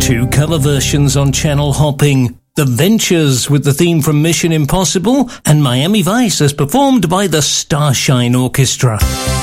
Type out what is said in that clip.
2 cover versions on channel hopping. The Ventures with the theme from Mission Impossible, and Miami Vice as performed by the Starshine Orchestra.